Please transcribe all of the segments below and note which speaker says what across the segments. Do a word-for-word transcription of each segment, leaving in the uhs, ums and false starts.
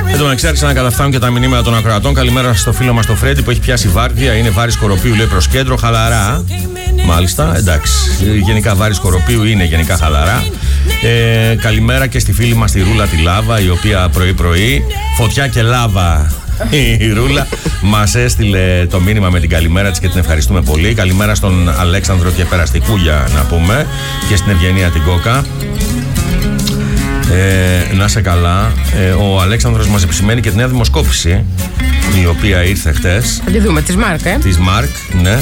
Speaker 1: Εν τω μεταξύ άρχισαν να καταφτάνουν και τα μηνύματα των ακροατών. Καλημέρα στο φίλο μας το Φρέντι που έχει πιάσει βάρδια. Είναι βάρη Σκοροπίου, λέει, προς κέντρο, χαλαρά. Μάλιστα, εντάξει. Γενικά βάρη Σκοροπίου είναι γενικά χαλαρά. Ε, καλημέρα και στη φίλη μας τη Ρούλα τη Λάβα, η οποία πρωί-πρωί, φωτιά και λάβα. Η Ρούλα μας έστειλε το μήνυμα με την καλημέρα της και την ευχαριστούμε πολύ. Καλημέρα στον Αλέξανδρο και Περαστικούγια, να πούμε, και στην Ευγενία την Κόκα. Ε, να σε καλά. Ε, ο Αλέξανδρος μας επισημαίνει και τη νέα δημοσκόπηση, η οποία ήρθε χτες.
Speaker 2: Θα τη δούμε, της Μάρκ, ε.
Speaker 1: Της Μάρκ, ναι.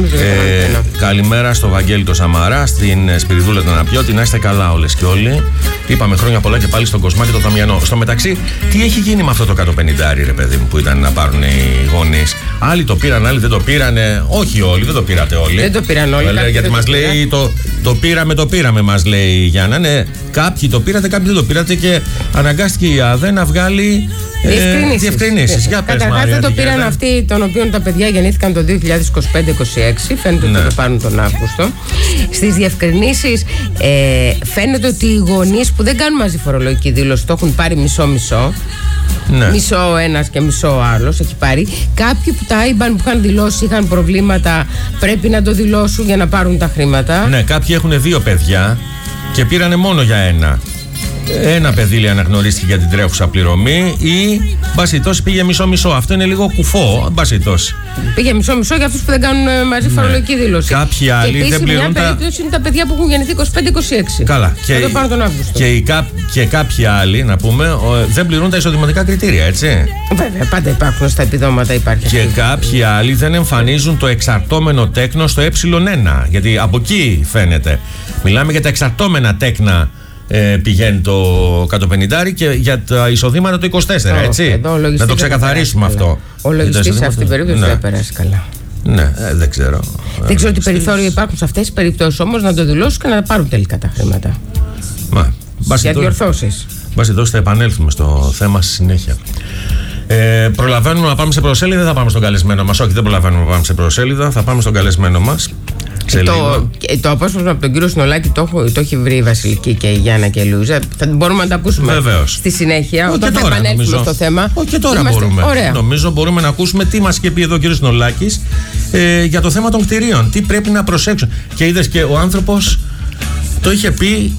Speaker 1: Ε, καλημέρα στο Βαγγέλη το Σαμαρά, στην Σπυριδούλα τον Αναπιώτη. Να είστε καλά όλες και όλοι. Είπαμε χρόνια πολλά και πάλι στον Κοσμά και τον Δαμιανό. Στο μεταξύ, τι έχει γίνει με αυτό το εκατόν πενήντα, ρε παιδί μου, που ήταν να πάρουν οι γονείς? Άλλοι το πήραν, άλλοι δεν το πήρανε. Όχι όλοι, δεν το πήρατε όλοι.
Speaker 2: Δεν το πήραν όλοι.
Speaker 1: Ε, γιατί μας λέει το, το πήραμε, το πήραμε, μας λέει η Γιάννα. Ναι, κάποιοι το πήρατε, κάποιοι δεν το πήρατε και αναγκάστηκε η ΑΔΕ να βγάλει ε, διευκρινήσεις. Για πες,
Speaker 2: καταρχάς
Speaker 1: Μαρία,
Speaker 2: δεν το πήραν γίνεται? Αυτοί των οποίων τα παιδιά γεννήθηκαν το δύο χιλιάδες είκοσι πέντε είκοσι έξι. Φαίνεται ναι. ότι θα το πάρουν τον Αύγουστο. Στις διευκρινήσεις ε, φαίνεται ότι οι γονείς που δεν κάνουν μαζί φορολογική δήλωση το έχουν πάρει μισό-μισό. Ναι. Μισό ο ένας και μισό ο άλλος έχει πάρει. Κάποιοι που τα άιμπαν που είχαν δηλώσει, είχαν προβλήματα, πρέπει να το δηλώσουν για να πάρουν τα χρήματα.
Speaker 1: Ναι, κάποιοι έχουν δύο παιδιά και πήρανε μόνο για ένα. Ένα παιδί, λέει, αναγνωρίστηκε για την τρέχουσα πληρωμή ή μπασιτός πήγε μισό-μισό. Αυτό είναι λίγο κουφό, μπασιτός. Πήγε
Speaker 2: μισό-μισό για αυτούς που δεν κάνουν μαζί ναι. φορολογική δήλωση.
Speaker 1: Κάποιοι άλλοι
Speaker 2: και
Speaker 1: δεν πληρώνουν.
Speaker 2: Μια περίπτωση είναι τα παιδιά που έχουν γεννηθεί είκοσι πέντε είκοσι έξι.
Speaker 1: Καλά.
Speaker 2: Και, το πάρουν τον Αύγουστο.
Speaker 1: Και, οι, και κάποιοι άλλοι, να πούμε, δεν πληρώνουν τα εισοδηματικά κριτήρια, έτσι.
Speaker 2: Βέβαια, πάντα υπάρχουν στα επιδόματα, υπάρχει.
Speaker 1: Και αυτή. Κάποιοι άλλοι δεν εμφανίζουν το εξαρτώμενο τέκνο στο ε ένα. Γιατί από εκεί φαίνεται. Μιλάμε για τα εξαρτώμενα τέκνα. Ε, πηγαίνει το εκατόν πενήντα και για τα εισοδήματα το είκοσι τέσσερα, oh, έτσι. Να το ξεκαθαρίσουμε αυτό.
Speaker 2: Ο λογιστής σε αυτή την περίπτωση ναι. δεν περάσει καλά.
Speaker 1: Ναι, ε, δεν ξέρω.
Speaker 2: Δεν ξέρω τι περιθώρια υπάρχουν σε αυτές τις περιπτώσεις όμως να το δηλώσουν και να πάρουν τελικά τα χρήματα.
Speaker 1: Μα,
Speaker 2: για διορθώσεις.
Speaker 1: Μπας θα επανέλθουμε στο θέμα στη συνέχεια. Ε, προλαβαίνουμε να πάμε σε πρωτοσέλιδα, δεν θα πάμε στον καλεσμένο μας. Όχι, δεν προλαβαίνουμε να πάμε σε πρωτοσέλιδα, θα πάμε στον καλεσμένο μας.
Speaker 2: Το, το απόσπασμα από τον κύριο Συνολάκη το, το έχει βρει η Βασιλική και η Γιάννα και η Λούζα. Θα μπορούμε να τα ακούσουμε
Speaker 1: Βεβαίως.
Speaker 2: στη συνέχεια,
Speaker 1: όχι
Speaker 2: όταν θα
Speaker 1: τώρα,
Speaker 2: επανέλθουμε
Speaker 1: νομίζω,
Speaker 2: στο θέμα.
Speaker 1: Όχι και τώρα
Speaker 2: Είμαστε,
Speaker 1: μπορούμε.
Speaker 2: Ωραία.
Speaker 1: Νομίζω μπορούμε να ακούσουμε τι μας είχε πει εδώ ο κύριος Συνολάκης ε, για το θέμα των κτηρίων. Τι πρέπει να προσέξουν. Και είδες και ο άνθρωπος το είχε πει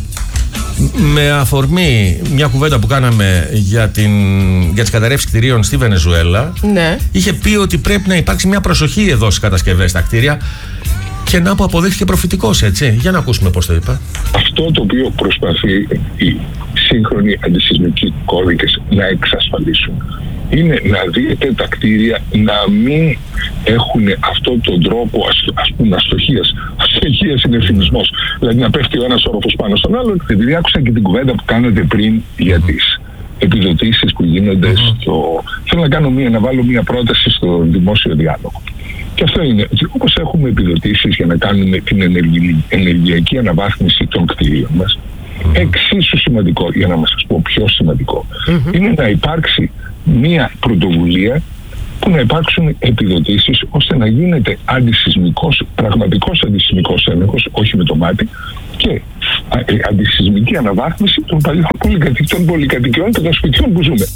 Speaker 1: με αφορμή μια κουβέντα που κάναμε για, την, για τις καταρρεύσεις κτηρίων στη Βενεζουέλα.
Speaker 2: Ναι.
Speaker 1: Είχε πει ότι πρέπει να υπάρξει μια προσοχή εδώ στις κατασκευές στα κτίρια. Και να που αποδείχθηκε προφητικός, έτσι. Για να ακούσουμε πώς το είπα.
Speaker 3: Αυτό το οποίο προσπαθεί οι σύγχρονοι αντισυσμικοί κώδικες να εξασφαλίσουν είναι να δείτε τα κτίρια να μην έχουν αυτόν τον τρόπο ας, ας πούμε αστοχίας. Αστοχίας είναι ευθυμισμός. Δηλαδή να πέφτει ο ένας όροφος πάνω στον άλλον. Επειδή άκουσα και την κουβέντα που κάνετε πριν για τις επιδοτήσεις που γίνονται mm-hmm. στο... Θέλω να κάνω μία, να βάλω μία πρόταση στο δημόσιο διάλογο. Και αυτό είναι, όπως έχουμε επιδοτήσεις για να κάνουμε την ενεργειακή αναβάθμιση των κτηρίων μας, mm-hmm. εξίσου σημαντικό, για να σας πω πιο σημαντικό, mm-hmm. είναι να υπάρξει μία πρωτοβουλία που να υπάρξουν επιδοτήσεις ώστε να γίνεται αντισυσμικός, πραγματικός αντισυσμικός έλεγχος, όχι με το μάτι, και αντισυσμική αναβάθμιση των παλιών πολυκατοικιών, πολυκατοικιών και των σπιτιών που ζούμε.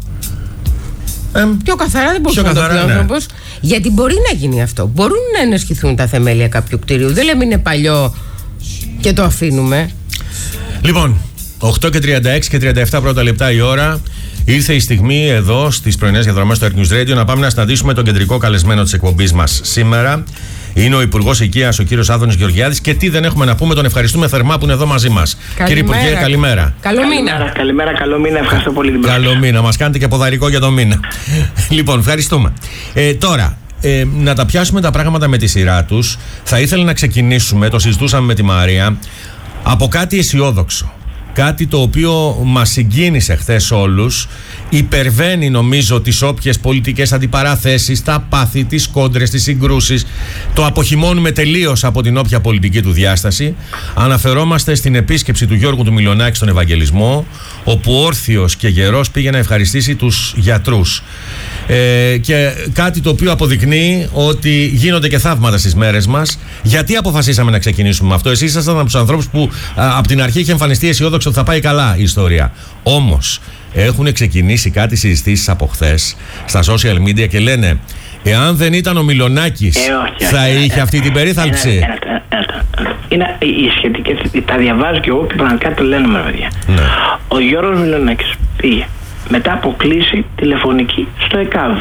Speaker 2: Ε, πιο καθαρά δεν μπορούσε να το πει ο άνθρωπος. Γιατί μπορεί να γίνει αυτό. Μπορούν να ενισχυθούν τα θεμέλια κάποιου κτηρίου. Δεν λέμε είναι παλιό και το αφήνουμε.
Speaker 1: Λοιπόν, οκτώ και τριάντα έξι και τριάντα επτά πρώτα λεπτά η ώρα. Ήρθε η στιγμή εδώ στις πρωινές διαδρομές του Earth News Radio να πάμε να συναντήσουμε τον κεντρικό καλεσμένο της εκπομπής μας σήμερα. Είναι ο Υπουργός Οικείας, ο κύριος Άδωνης Γεωργιάδης. Και τι δεν έχουμε να πούμε, τον ευχαριστούμε θερμά που είναι εδώ μαζί μας. Κύριε Υπουργέ, καλημέρα.
Speaker 2: Καλό μήνα.
Speaker 4: Καλημέρα, καλημέρα, καλό μήνα. Ευχαριστώ πολύ την
Speaker 1: Καλό μήνα. Μας κάνετε και ποδαρικό για το μήνα. Λοιπόν, ευχαριστούμε. Ε, τώρα, ε, να τα πιάσουμε τα πράγματα με τη σειρά τους. Θα ήθελα να ξεκινήσουμε, το συζητούσαμε με τη Μαρία, από κάτι αισιόδοξο. Κάτι το οποίο μας συγκίνησε χθες όλους, υπερβαίνει νομίζω τις όποιες πολιτικές αντιπαραθέσεις, τα πάθη, τις κόντρες, τις συγκρούσεις, το αποχυμώνουμε τελείως από την όποια πολιτική του διάσταση. Αναφερόμαστε στην επίσκεψη του Γιώργου του Μιλονάκη στον Ευαγγελισμό, όπου όρθιος και γερός πήγε να ευχαριστήσει τους γιατρούς. Ε, και κάτι το οποίο αποδεικνύει ότι γίνονται και θαύματα στις μέρες μας. Γιατί αποφασίσαμε να ξεκινήσουμε με αυτό? Εσείς ήσασταν από τους ανθρώπους που α, από την αρχή είχε εμφανιστεί αισιόδοξο ότι θα πάει καλά η ιστορία. Όμως έχουν ξεκινήσει κάτι συζητήσεις από χθες στα social media και λένε εάν δεν ήταν ο Μιλονάκης
Speaker 4: ε, όχι,
Speaker 1: θα
Speaker 4: όχι,
Speaker 1: είχε
Speaker 4: ε,
Speaker 1: αυτή την περίθαλψη.
Speaker 4: ε, ε, ε, ε, ε, είναι οι σχετικές, τα διαβάζω και εγώ και πραγματικά το λένε με παιδιά.
Speaker 1: Ναι.
Speaker 4: Ο Γιώργος Μιλονάκης πήγε μετά από κλήση τηλεφωνική στο ΕΚΑΒ.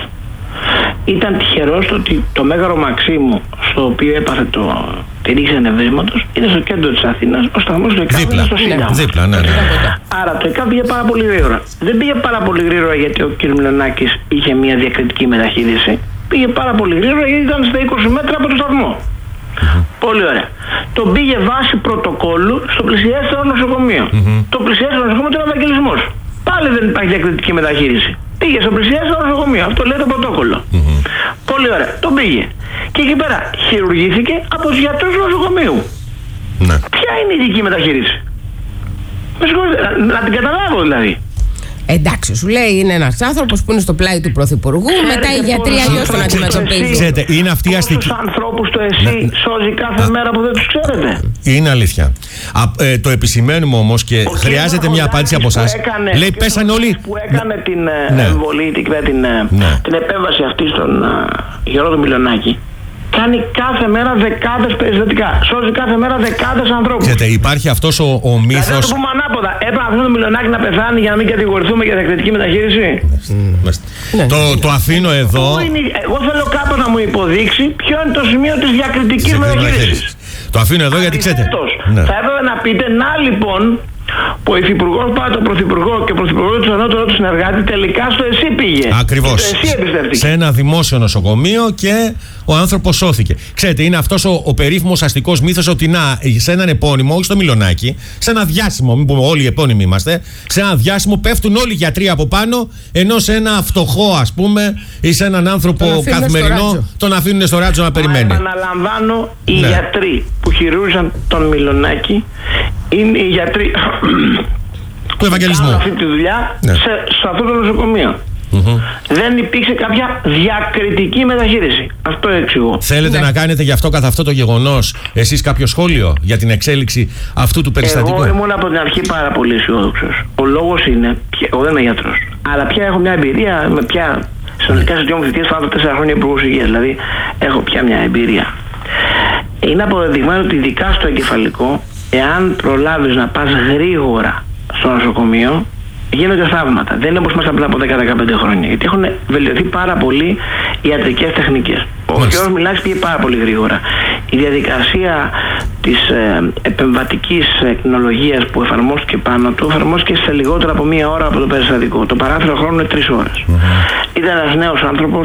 Speaker 4: Ήταν τυχερός το ότι το Μέγαρο Μαξίμου, στο οποίο έπαθε το, τη ρήξη ενευρήματος, είναι στο κέντρο της Αθήνας, ο σταθμός του ΕΚΑΒ είναι στο Σύνταγμα.
Speaker 1: Δίπλα, ναι, ναι.
Speaker 4: Άρα το ΕΚΑΒ πήγε πάρα πολύ γρήγορα. Δεν πήγε πάρα πολύ γρήγορα γιατί ο κ. Μιλονάκης είχε μια διακριτική μεταχείριση. Πήγε πάρα πολύ γρήγορα γιατί ήταν στα είκοσι μέτρα από το σταθμό. Mm-hmm. Πολύ ωραία. Το πήγε βάσει πρωτοκόλλου στο πλησιέστερο νοσοκομείο. Mm-hmm. Το πλησιέστερο νοσοκομείο ήταν ευαγγελισμός. Πάλι δεν υπάρχει διακριτική μεταχείριση. Πήγε στο πλησιέστερο νοσοκομείο. Αυτό λέει το πρωτόκολλο. Mm-hmm. Πολύ ωραία. Το πήγε. Και εκεί πέρα χειρουργήθηκε από τους γιατρούς του νοσοκομείου. Ναι. Ποια είναι η ειδική μεταχείριση? Με συγχωρείτε, να, να την καταλάβω δηλαδή.
Speaker 2: Εντάξει, σου λέει είναι ένας άνθρωπος που είναι στο πλάι του Πρωθυπουργού, μετά οι γιατροί αλλιώς τον αντιμετωπίζουν.
Speaker 1: Ξέρετε, είναι αυτή η αστική.
Speaker 4: Πόσους ανθρώπους το ΕΣΥ σώζει κάθε μέρα που δεν τους ξέρετε?
Speaker 1: Είναι αλήθεια. Α, ε, το επισημαίνουμε όμως και ο χρειάζεται μια απάντηση από εσάς. Λέει, πέσανε όλοι.
Speaker 4: Που έκανε την ναι. εμβολή, την, την, ναι. την επέμβαση αυτή στον uh, Γιώργο Μιλονάκη. Κάνει κάθε μέρα δεκάδες περιστατικά. Σώζει κάθε μέρα δεκάδες ανθρώπους.
Speaker 1: Ξέρετε, υπάρχει αυτός ο, ο μύθος.
Speaker 4: Δηλαδή, να το πούμε ανάποδα. Έπρεπε αυτό το Μιλονάκη να πεθάνει για να μην κατηγορηθούμε για διακριτική μεταχείριση.
Speaker 1: Mm. Ναι. Το, το αφήνω εδώ.
Speaker 4: Είναι, εγώ θέλω κάπως να μου υποδείξει ποιο είναι το σημείο της διακριτικής μεταχείρισης.
Speaker 1: Το αφήνω εδώ γιατί ξέρετε.
Speaker 4: Ναι. Θα έπρεπε να πείτε, να λοιπόν, που ο υφυπουργός πάει τον πρωθυπουργό και ο πρωθυπουργός του ανώτερου του συνεργάτη τελικά στο ΕΣΥ πήγε.
Speaker 1: Ακριβώς. Σε ένα δημόσιο νοσοκομείο και ο άνθρωπος σώθηκε. Ξέρετε, είναι αυτός ο, ο περίφημος αστικός μύθος ότι να, σε έναν επώνυμο, όχι στο Μιλονάκι, σε ένα διάσημο, μην πούμε όλοι οι επώνυμοι είμαστε, σε ένα διάσημο πέφτουν όλοι οι γιατροί από πάνω, ενώ σε ένα φτωχό, ας πούμε, ή σε έναν άνθρωπο τον καθημερινό, τον αφήνουν στο ράτσο να περιμένει.
Speaker 4: Μα επαναλαμβάνω, οι ναι. γιατροί που χειρούζαν τον Μιλονάκι είναι οι γιατροί
Speaker 1: του Ευαγγελισμού.
Speaker 4: Κάνουν αυτή τη δουλειά ναι. σε, σε αυτό το νοσοκομείο. Mm-hmm. Δεν υπήρξε κάποια διακριτική μεταχείριση. Αυτό εξηγώ.
Speaker 1: Θέλετε ναι. να κάνετε γι' αυτό καθ' αυτό το γεγονός εσείς κάποιο σχόλιο για την εξέλιξη αυτού του περιστατικού?
Speaker 4: Εγώ ήμουν από την αρχή πάρα πολύ αισιόδοξος. Ο λόγος είναι, εγώ δεν είμαι γιατρός, αλλά πια έχω μια εμπειρία με πια συνολικά σε δύο μου θητείες πάνω από τέσσερα χρόνια υπουργός υγείας. Δηλαδή έχω πια μια εμπειρία. Είναι αποδεδειγμένο ότι ειδικά στο εγκεφαλικό, εάν προλάβεις να πας γρήγορα στο νοσοκομείο, γίνονται θαύματα. Δεν είναι όπως μας απλά από δέκα με δεκαπέντε χρόνια. Γιατί έχουν βελτιωθεί πάρα πολύ οι ιατρικές τεχνικές. Ο κ. Μιλάκης πήγε πάρα πολύ γρήγορα. Η διαδικασία της ε, επεμβατικής τεχνολογίας που εφαρμόστηκε πάνω του εφαρμόστηκε σε λιγότερο από μία ώρα από το περιστατικό. Το παράθυρο χρόνου είναι τρεις ώρες. Mm-hmm. Ήταν ένας νέος άνθρωπος,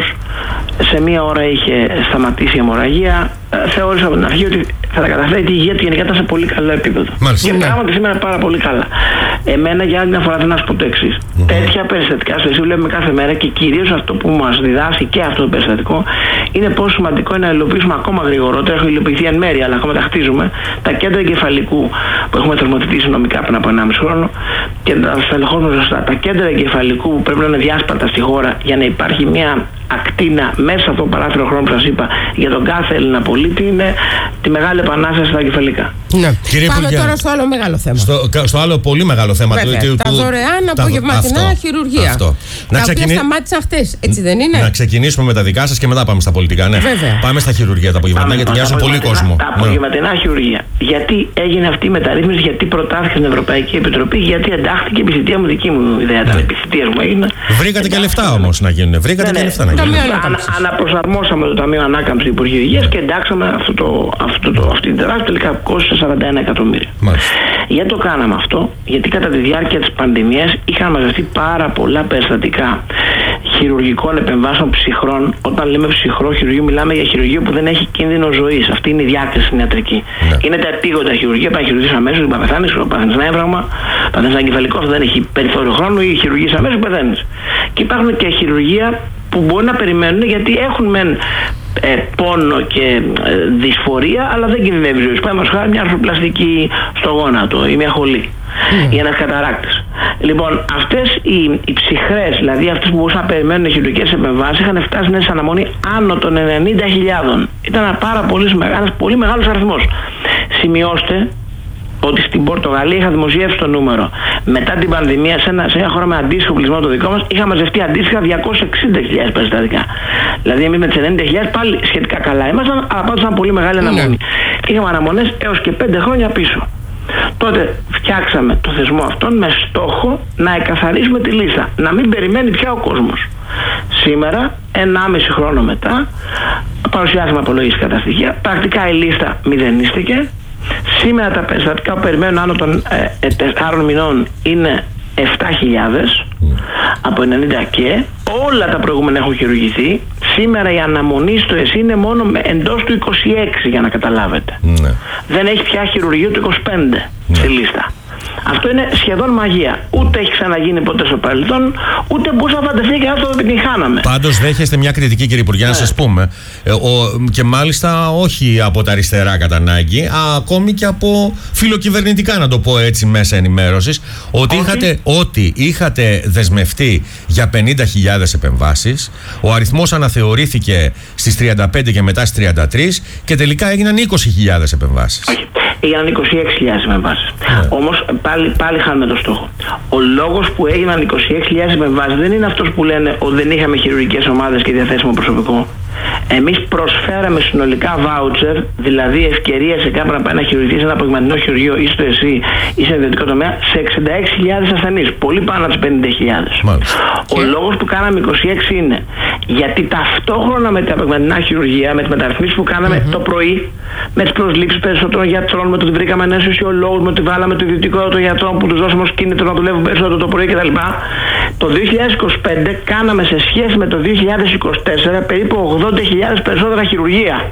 Speaker 4: σε μία ώρα είχε σταματήσει η αιμορραγία. Ε, θεώρησα από την αρχή ότι θα τα καταφέρει, η υγεία του γενικά ήταν σε πολύ καλό επίπεδο. Μάλιστα. Και πράγματι σήμερα είναι πάρα πολύ καλά. Εμένα για άλλη μια φορά θέλω να σου πω το εξής. Mm-hmm. Τέτοια περιστατικά στο ΕΣΥ βλέπουμε κάθε μέρα και κυρίως αυτό που μας διδάσκει και αυτό το περιστατικό είναι πόσο σημαντικό είναι να υλοποιήσουμε ακόμα γρηγορότερα. Έχω υλοποιηθεί εν μέρει, αλλά ακόμα τα χτίζουμε. Τα κέντρα εγκεφαλικού που έχουμε θεσμοθετήσει νομικά πριν από ενάμιση χρόνο και τα στελεχώνουμε σωστά. Τα κέντρα εγκεφαλικού που πρέπει να είναι διάσπαρτα στη χώρα για να υπάρχει μια ακτίνα μέσα από το παράθυρο χρόνου που σας είπα για τον κάθε Έλληνα πολίτη είναι τη μεγάλη επανάσταση στα εγκεφαλικά.
Speaker 2: Ναι. Κύριε Πάμε Υπουργέ, τώρα στο άλλο μεγάλο θέμα.
Speaker 1: Στο, στο άλλο πολύ μεγάλο θέμα.
Speaker 2: Βέβαια,
Speaker 1: του,
Speaker 2: τα
Speaker 1: του,
Speaker 2: δωρεάν απογευματινά χειρουργία. Αυτό. Τα να οποία ξεκινή... σταμάτησαν χτες, έτσι δεν είναι?
Speaker 1: Να ξεκινήσουμε με τα δικά σας και μετά πάμε στα πολιτικά. Ναι. Πάμε στα χειρουργία τα απογευματινά γιατί νοιάζουν πολύ κόσμο.
Speaker 4: Τα απογευματινά χειρουργία. Γιατί έγινε αυτή η μεταρρύθμιση, γιατί προτάθηκε στην Ευρωπαϊκή Επιτροπή, γιατί εντάχθηκε επί θητεία μου, δική μου ιδέα ήταν. Επί θητείας μου έγινε.
Speaker 1: Βρήκατε και λεφτά όμως να γίνουν. Βρήκατε και λεφτά να γίνουν.
Speaker 4: Αναπροσαρμόσαμε το Ταμείο Ανάκαμψης του Υπουργείου Υγείας και εντάξαμε αυτό το, αυτό το, αυτή την τεράστια τελικά κόστησε σαράντα ένα εκατομμύρια. Μάλιστα. Γιατί το κάναμε αυτό? Γιατί κατά τη διάρκεια της πανδημίας είχαν μαζευτεί πάρα πολλά περιστατικά χειρουργικών επεμβάσεων ψυχρών. Όταν λέμε ψυχρό χειρουργείο, μιλάμε για χειρουργείο που δεν έχει κίνδυνο ζωής. Αυτή είναι η διάκριση στην ιατρική. Ναι. Είναι τα επίγοντα χειρουργία, πάει χειρουργείς αμέσως, δεν πεθάνεις, παθαίνεις ένα έμφραγμα, παθαίνεις ένα εγκεφαλικό, δεν έχει περιθώριο χρόνου ή χειρουργείς αμέσως, πεθαίνεις. Και υπάρχουν και χειρουργία που μπορεί να περιμένουν γιατί έχουν μεν ε, πόνο και ε, δυσφορία, αλλά δεν κινδυνεύει ζωή. Παραδείγματος χάρη μια αρθροπλαστική στο γόνατο ή μια χολή mm. ή ένας καταράκτης. Λοιπόν, αυτές οι, οι ψυχρές, δηλαδή αυτές που μπορούσαν να περιμένουν χειρουργικές επεμβάσεις, είχαν φτάσει σε αναμονή άνω των ενενήντα χιλιάδων. Ήταν ένα πάρα πολύ μεγάλος, πολύ μεγάλος αριθμός. Σημειώστε ότι στην Πορτογαλία είχα δημοσιεύσει το νούμερο. Μετά την πανδημία, σε ένα, σε ένα χώρο με αντίστοιχο πληθυσμό το δικό μας, είχα μαζευτεί αντίστοιχα διακόσιες εξήντα χιλιάδες περιστατικά. Δηλαδή, εμείς με τις ενενήντα χιλιάδες πάλι σχετικά καλά ήμασταν, αλλά πάντως ήταν πολύ μεγάλη αναμονή. Mm. Είχαμε αναμονές έως και πέντε χρόνια πίσω. Τότε φτιάξαμε το θεσμό αυτόν με στόχο να εκαθαρίσουμε τη λίστα, να μην περιμένει πια ο κόσμος. Σήμερα, ενάμιση χρόνο μετά, παρουσιάσαμε απολογιστικά τα στοιχεία. Πρακτικά η λίστα μηδενίστηκε. Σήμερα τα περιστατικά που περιμένουν άνω των ε, τεσσάρων μηνών είναι επτά χιλιάδες από ενενήντα και όλα τα προηγούμενα έχουν χειρουργηθεί. Σήμερα η αναμονή στο ΕΣΥ είναι μόνο με, εντός του είκοσι έξι, για να καταλάβετε. Ναι. Δεν έχει πια χειρουργείο του είκοσι πέντε ναι. στη λίστα. Αυτό είναι σχεδόν μαγεία. Ούτε έχει ξαναγίνει ποτέ στο παρελθόν, ούτε μπορούσα να φανταστεί και αυτό το επιτυγχάναμε.
Speaker 1: Πάντως δέχεστε μια κριτική, κύριε Υπουργέ, ναι. να σας πούμε. Ε, ο, και μάλιστα όχι από τα αριστερά κατά ανάγκη, α, ακόμη και από φιλοκυβερνητικά, να το πω έτσι, μέσα ενημέρωσης, ότι είχατε, ότι είχατε δεσμευτεί για πενήντα χιλιάδες επεμβάσεις, ο αριθμός αναθεωρήθηκε στις τριάντα πέντε και μετά στις τριάντα τρία και τελικά έγιναν είκοσι χιλιάδες επεμβάσεις.
Speaker 4: Όχι. Έγιναν είκοσι έξι χιλιάδες επεμβάσεις. Yeah. Όμως πάλι, πάλι χάνουμε το στόχο. Ο λόγος που έγιναν είκοσι έξι χιλιάδες επεμβάσεις δεν είναι αυτός που λένε ότι δεν είχαμε χειρουργικές ομάδες και διαθέσιμο προσωπικό. Εμείς προσφέραμε συνολικά βάουτσερ, δηλαδή ευκαιρία σε κάποιον να πάει να χειρουργηθεί σε ένα απογευματινό χειρουργείο ή στο ΕΣΥ ή σε ιδιωτικό τομέα, σε εξήντα έξι χιλιάδες ασθενείς. Πολύ πάνω από τις πενήντα χιλιάδες. Ο λόγος που κάναμε είκοσι έξι είναι γιατί ταυτόχρονα με τα απογευματινά χειρουργεία, με τις μεταρρυθμίσεις που κάναμε mm-hmm. το πρωί, με τις προσλήψεις περισσότερων γιατρών, με το ότι βρήκαμε νέους φυσιολόγους, με το ότι βάλαμε το ιδιωτικό των γιατρών που τους δώσαμε ως κίνητρο να δουλεύουν περισσότερο το πρωί κτλ. Το δύο χιλιάδες είκοσι πέντε κάναμε σε σχέση με το δύο χιλιάδες είκοσι τέσσερα περίπου ογδόντα χιλιάδες περισσότερα χειρουργεία.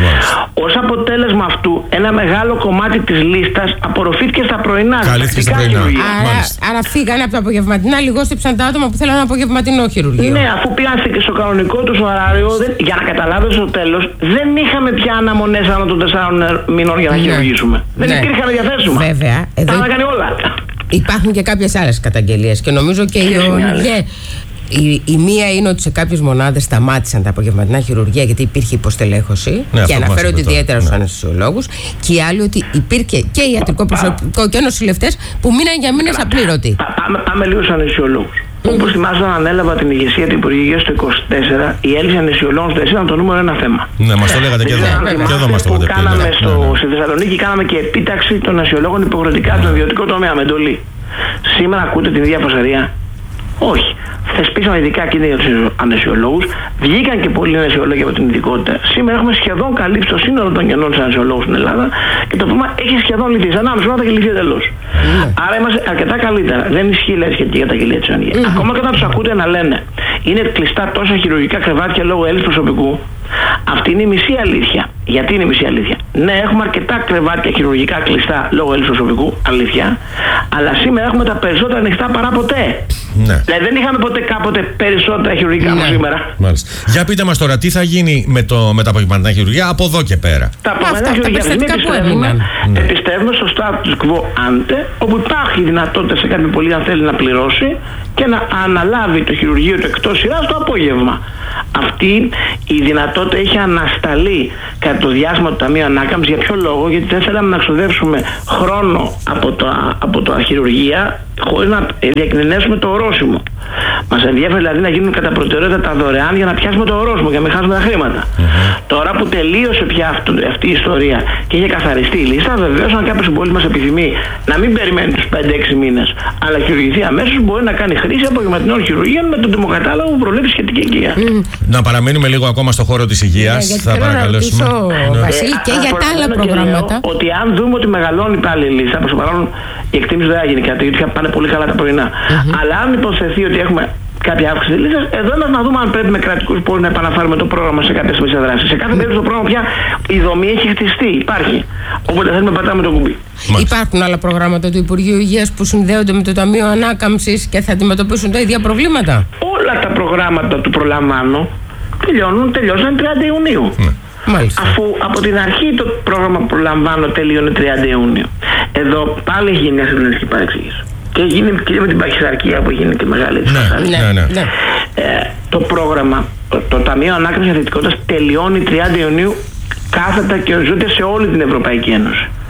Speaker 4: Ως αποτέλεσμα αυτού, ένα μεγάλο κομμάτι της λίστας απορροφήθηκε στα πρωινά.
Speaker 1: Καλύφθηκε
Speaker 2: χειρουργεία. Άρα, άρα φύγανε από τα απογευματινά, λιγόστεψαν τα άτομα που θέλανε απογευματινό χειρουργείο.
Speaker 4: Ναι, αφού πήγαν στο κανονικό τους ωράριο, δεν, για να καταλάβετε στο τέλος, δεν είχαμε πια αναμονές άνω των τεσσάρων μηνών για να ναι. χειρουργήσουμε. Δεν ναι. υπήρχαν διαθέσιμα.
Speaker 2: Βέβαια.
Speaker 4: Εδώ τα έκανε όλα.
Speaker 2: Υπάρχουν και κάποιες άλλες καταγγελίες και νομίζω και οι ΟΝΓΕ. Η, η μία είναι ότι σε κάποιες μονάδες σταμάτησαν τα απογευματινά χειρουργία γιατί υπήρχε υποστελέχωση ναι, και αναφέρονται ιδιαίτερα στους ναι. αναισθησιολόγους, και η άλλη ότι υπήρχε και ιατρικό προσωπικό και νοσηλευτές που μείναν για μήνες απλήρωτοι.
Speaker 4: Πάμε, πάμε λίγο στους αναισθησιολόγους. Mm. Όπως θυμάσαι, όταν ανέλαβα την ηγεσία του Υπουργείου Υγείας το είκοσι τέσσερα, η έλλειψη αναισθησιολόγων στο ΕΣΥ ήταν το νούμερο ένα θέμα.
Speaker 1: Ναι, μας το λέγατε και εδώ. Και εδώ μας το λέγατε.
Speaker 4: Κάναμε στο, στη Θεσσαλονίκη κάναμε και επίταξη των αναισθησιολόγων υποχρεωτικά στον ιδιωτικό τομέα με εντολή. Σήμερα ακούτε την ίδια φασαρία? Όχι. Θεσπίσαμε ειδικά κίνητρα για τους αναισθησιολόγους, βγήκαν και πολλοί αναισθησιολόγοι από την ειδικότητα. Σήμερα έχουμε σχεδόν καλύψει το σύνολο των κενών της αναισθησιολόγου στην Ελλάδα και το πρόβλημα έχει σχεδόν λυθεί. Σαν άμεση και λυθεί εντελώς. Mm. Άρα είμαστε αρκετά καλύτερα. Δεν ισχύει η σχετική καταγγελία της ΟΝΓΕ. Mm-hmm. Ακόμα και όταν τους ακούτε να λένε είναι κλειστά τόσα χειρουργικά κρεβάτια λόγω έλλειψης προσωπικού, αυτή είναι η μισή αλήθεια. Γιατί είναι η μισή αλήθεια? Ναι, έχουμε αρκετά κρεβάτια χειρουργικά κλειστά λόγω έλλειψης προσωπικού, αλήθεια, αλλά σήμερα έχουμε τα περισσότερα ανοιχτά παρά ποτέ. Ναι. Δηλαδή δεν είχαμε ποτέ κάποτε περισσότερα χειρουργικά ναι. από σήμερα.
Speaker 1: Μάλιστα. Για πείτε μας τώρα, τι θα γίνει με, το, με τα απογευματινά χειρουργία από εδώ και πέρα?
Speaker 4: Τα απογευματινά χειρουργία δεν επιστρέφουμε, ναι. επιστρέφουμε στο status quo ante, όπου υπάρχει δυνατότητα σε κάποιον πολίτη, αν θέλει, να πληρώσει και να αναλάβει το χειρουργείο του εκτός σειράς το απόγευμα. Αυτή η δυνατότητα είχε ανασταλεί κατά το διάστημα του Ταμείου Ανάκαμψης. Για ποιο λόγο? Γιατί δεν θέλαμε να ξοδέψουμε χρόνο από, το, από τα χειρουργεία χωρίς να διακινδυνεύσουμε το ορόσημο. Μας ενδιαφέρει δηλαδή να γίνουν κατά προτεραιότητα τα δωρεάν για να πιάσουμε το ορόσημο και να μην χάσουμε τα χρήματα. Mm-hmm. Τώρα που τελείωσε πια αυτό, αυτή η ιστορία και είχε καθαριστεί η λίστα, βεβαίως αν κάποιος συμπολίτης μας επιθυμεί να μην περιμένει τους πέντε έξι μήνες, αλλά χειρουργηθεί αμέσως, μπορεί να κάνει χρήση απογευματινών χειρουργείων με τον τιμοκατάλογο που προβλέπει σχετική εγκύα. Mm.
Speaker 1: Να παραμείνουμε λίγο ακόμα στο χώρο της υγείας.
Speaker 2: Ναι, θα παρακαλέσουμε. Ναι. Βασίλη, και για τα άλλα προγράμματα.
Speaker 4: Ότι αν δούμε ότι μεγαλώνει πάλι η λίστα, προς το παρόν η εκτίμηση δεν θα γίνει κάτι, γιατί πάνε πολύ καλά τα πρωινά. Mm-hmm. Αλλά αν υποθεθεί ότι έχουμε κάποια αύξηση της λίστας, εδώ να δούμε αν πρέπει με κρατικούς πόρους να επαναφέρουμε το πρόγραμμα σε κάποιες μεσές δράσεις. Σε κάθε περίπτωση το πρόγραμμα πια η δομή έχει χτιστεί, υπάρχει. Όποτε θέλουμε πατάμε το κουμπί.
Speaker 2: Μάλιστα. Υπάρχουν άλλα προγράμματα του Υπουργείου Υγείας που συνδέονται με το Ταμείο Ανάκαμψης και θα αντιμετωπίσουν τα ίδια προβλήματα?
Speaker 4: Όλα τα προγράμματα του προλαμβάνω τελειώνουν, τελειώσαν τριάντα Ιουνίου. Ναι.
Speaker 2: Μάλιστα.
Speaker 4: Αφού από την αρχή το πρόγραμμα που προλαμβάνω τελείωνε τριάντα Ιουνίου. Εδώ πάλι έχει γίνει μια συντονιστική παρεξήγηση. Και γίνει και με την παχυσαρκία που γίνει και μεγάλη της
Speaker 2: ναι, ναι, ναι, ναι.
Speaker 4: Ε, το πρόγραμμα, το, το Ταμείο Ανάκαμψης Αθλητικότητας τελειώνει τριάντα Ιουνίου κάθετα και οριζόντια σε όλη την Ευρωπαϊκή Ένωση.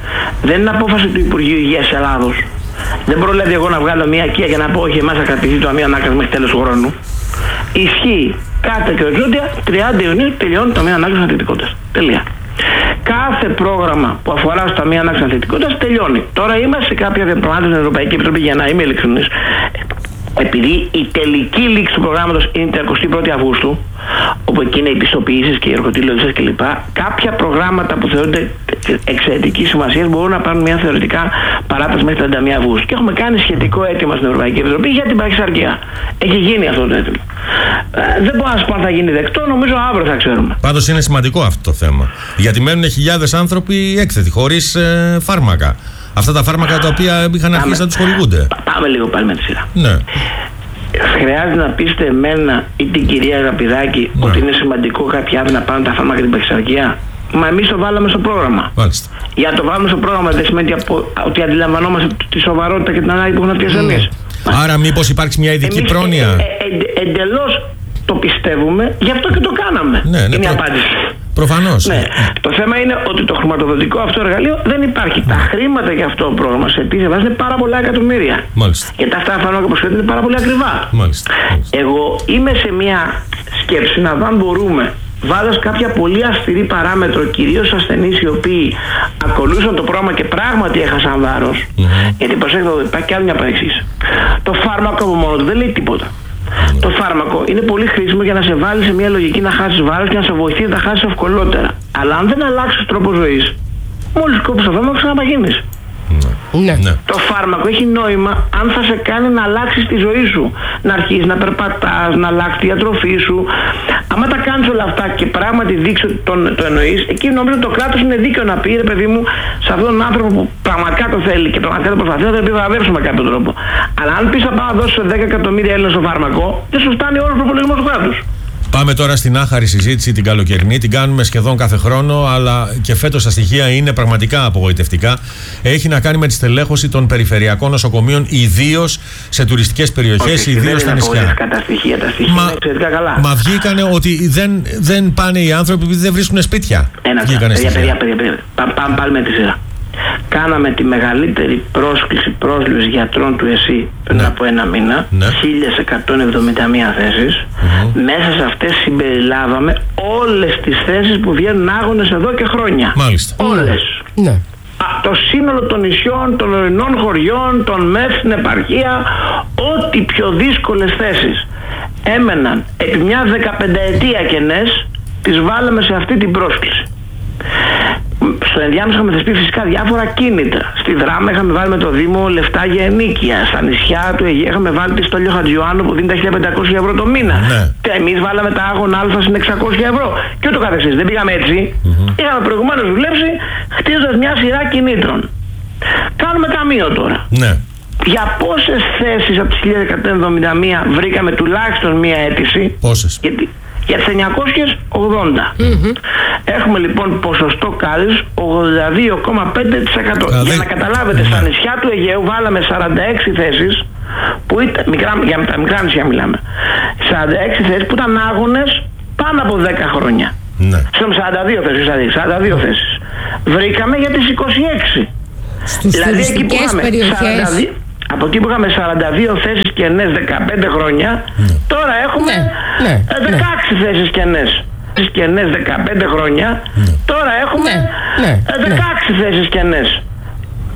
Speaker 4: Δεν είναι απόφαση του Υπουργείου Υγείας Ελλάδος. Δεν μπορώ δηλαδή εγώ να βγάλω μια οικία και να πω όχι, εμάς θα κρατηθεί το Ταμείο Ανάκαμψης μέχρι τέλος του χρόνου. Ισχύει κάθε και οριζόντια τριάντα Ιουνίου τελειώνει το Ταμείο Ανάκαμψης Αθλητικότητας. Τελεία. Κάθε πρόγραμμα που αφορά στο Ταμείο Ανάκαμψης Αθλητικότητας τελειώνει. Τώρα είμαστε σε κάποια διαπραγμάτευση στην Ευρωπαϊκή Επιτροπή, για να είμαι ειλικρινής. Επειδή η τελική λήξη του προγράμματος είναι την τριάντα Αυγούστου, όπου εκεί είναι οι πιστοποιήσεις και οι εργοτηλεοδοσίες κλπ., κάποια προγράμματα που θεωρούνται εξαιρετικής σημασίας μπορούν να πάρουν μια θεωρητικά παράταση μέχρι τριάντα μία Αυγούστου. Και έχουμε κάνει σχετικό αίτημα στην Ευρωπαϊκή Επιτροπή για την παχυσαρκία. Έχει γίνει αυτό το αίτημα. Ε, δεν μπορώ να σας πω αν θα γίνει δεκτό, νομίζω αύριο θα ξέρουμε.
Speaker 1: Πάντως είναι σημαντικό αυτό το θέμα. Γιατί μένουν χιλιάδες άνθρωποι έκθετοι, χωρίς ε, φάρμακα. Αυτά τα φάρμακα τα οποία είχαν αρχίσει να τους χορηγούνται.
Speaker 4: Πάμε λίγο πάλι με τη σειρά.
Speaker 1: Ναι.
Speaker 4: Χρειάζεται να πείστε εμένα ή την κυρία Αγαπηδάκη ναι. ότι είναι σημαντικό κάποιοι άνθρωποι να πάνε τα φάρμακα για την παχυσαρκία. Μα εμείς το βάλαμε στο πρόγραμμα.
Speaker 1: Μάλιστα.
Speaker 4: Για να το βάλουμε στο πρόγραμμα δεν σημαίνει ότι αντιλαμβανόμαστε τη σοβαρότητα και την ανάγκη που έχουν αυτές οι ασθενείς.
Speaker 1: Άρα, μήπως υπάρξει μια ειδική εμείς πρόνοια. Ε,
Speaker 4: ε, ε, εντελώς το πιστεύουμε, γι' αυτό και το κάναμε.
Speaker 1: Ναι, ναι,
Speaker 4: είναι η
Speaker 1: προ...
Speaker 4: απάντηση.
Speaker 1: Προφανώς.
Speaker 4: Ναι. Το θέμα είναι ότι το χρηματοδοτικό αυτό εργαλείο δεν υπάρχει. Mm. Τα χρήματα για αυτό το πρόγραμμα σε επίσης βάση είναι πάρα πολλά εκατομμύρια.
Speaker 1: Μάλιστα.
Speaker 4: Γιατί αυτά φάρμακα που είναι πάρα πολύ ακριβά.
Speaker 1: Μάλιστα. Μάλιστα.
Speaker 4: Εγώ είμαι σε μια σκέψη να δω αν μπορούμε, βάζοντας κάποια πολύ αυστηρή παράμετρο, κυρίως ασθενείς οι οποίοι ακολούθησαν το πρόγραμμα και πράγματι έχασαν βάρος. Mm-hmm. Γιατί προσέξτε, υπάρχει και άλλη μια παρεξήγηση. Το φάρμακο από μόνο του δεν λέει τίποτα. Mm-hmm. Το φάρμακο είναι πολύ χρήσιμο για να σε βάλει σε μια λογική να χάσεις βάρος και να σε βοηθήσει να χάσεις ευκολότερα. Αλλά αν δεν αλλάξεις τρόπο ζωής, μόλις κόψεις το φάρμακο ξαναπαγίνεις.
Speaker 2: Ναι. Ναι.
Speaker 4: Το φάρμακο έχει νόημα αν θα σε κάνει να αλλάξεις τη ζωή σου. Να αρχίσεις να περπατάς, να αλλάξεις τη διατροφή σου. Άμα τα κάνεις όλα αυτά και πράγματι δείξεις ότι τον, το εννοείς, εκεί νομίζω το κράτος είναι δίκαιο να πει, ρε παιδί μου, σε αυτόν τον άνθρωπο που πραγματικά το θέλει και πραγματικά το προσπαθεί, να το επιβραβεύσουμε με κάποιο τρόπο. Αλλά αν πεις θα πάω να δώσω δέκα εκατομμύρια Έλληνες στο φάρμακο, δεν σου φτάνει όλος ο προπολογισμός του κράτους.
Speaker 1: Πάμε τώρα στην άχαρη συζήτηση την καλοκαιρινή. Την κάνουμε σχεδόν κάθε χρόνο, αλλά και φέτος τα στοιχεία είναι πραγματικά απογοητευτικά. Έχει να κάνει με τη στελέχωση των περιφερειακών νοσοκομείων, ιδίως σε τουριστικές περιοχές, ιδίως στα νησιά.
Speaker 4: Τα στοιχεία, τα στοιχεία
Speaker 1: μα,
Speaker 4: είναι εξαιρετικά καλά.
Speaker 1: Μα βγήκανε ότι δεν, δεν πάνε οι άνθρωποι επειδή δεν βρίσκουν σπίτια.
Speaker 4: Ένα παιδιά, παιδιά, παιδιά, παιδιά. Πάμε πάλι με τη σειρά. Κάναμε τη μεγαλύτερη πρόσκληση πρόσληψης γιατρών του ΕΣΥ πριν ναι. από ένα μήνα, ναι. χίλια εκατόν εβδομήντα μία θέσεις. Mm-hmm. Μέσα σε αυτές συμπεριλάβαμε όλες τις θέσεις που βγαίνουν άγονες εδώ και χρόνια.
Speaker 1: Μάλιστα.
Speaker 4: Όλες.
Speaker 2: Ναι.
Speaker 4: Α, το σύνολο των νησιών, των ορεινών χωριών, των ΜΕΘ στην επαρχία, ό,τι πιο δύσκολες θέσεις έμεναν επί μια δεκαπενταετία κενές, τις βάλαμε σε αυτή την πρόσκληση. Στο ενδιάμεσο είχαμε θεσπίσει φυσικά διάφορα κίνητρα. Στη Δράμα είχαμε βάλει με το Δήμο λεφτά για ενίκεια. Στα νησιά του Αιγαίου είχαμε βάλει τη Στόλιο Χατζιωάννου που δίνει τα χίλια πεντακόσια ευρώ το μήνα. Ναι. Και εμείς βάλαμε τα άγωνα Α στην εξακόσια ευρώ. Και ούτω καθεξής. Δεν πήγαμε έτσι. Mm-hmm. Είχαμε προηγουμένως δουλέψει χτίζοντας μια σειρά κινήτρων. Κάνουμε ταμείο τώρα.
Speaker 1: Ναι.
Speaker 4: Για πόσες θέσεις από τις χίλια εκατόν εβδομήντα μία βρήκαμε τουλάχιστον μία αίτηση?
Speaker 1: Πόσες?
Speaker 4: Γιατί για τις εννιακόσιες ογδόντα. Mm-hmm. Έχουμε λοιπόν ποσοστό κάλυψης ογδόντα δύο κόμμα πέντε τοις εκατό. Για δε... να καταλάβετε, mm-hmm. στα νησιά του Αιγαίου βάλαμε σαράντα έξι θέσεις, που ήταν, μικρά, για τα μικρά νησιά μιλάμε, σαράντα έξι θέσεις που ήταν άγονες πάνω από δέκα χρόνια.
Speaker 1: Ναι.
Speaker 4: Στον σαράντα δύο θέσεις, δηλαδή σαράντα δύο θέσεις. Βρήκαμε για τις είκοσι έξι.
Speaker 2: Στους
Speaker 4: δηλαδή εκεί που είχαμε σαράντα δύο, από εκεί που είχαμε σαράντα δύο θέσεις κενές δεκαπέντε χρόνια, ναι. τώρα έχουμε ναι, ναι, δεκαέξι ναι. θέσεις κενές. Κενές δεκαπέντε χρόνια, ναι. τώρα έχουμε ναι, ναι, δεκαέξι ναι. θέσεις κενές.